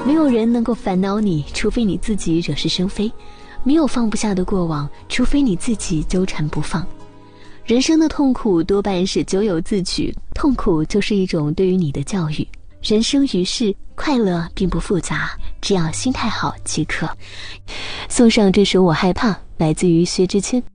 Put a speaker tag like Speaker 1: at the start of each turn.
Speaker 1: 没有人能够烦恼你，除非你自己惹是生非；没有放不下的过往，除非你自己纠缠不放。人生的痛苦多半是咎由自取，痛苦就是一种对于你的教育。人生于世，快乐并不复杂，只要心态好即可。送上这首《我害怕》，来自于薛之谦。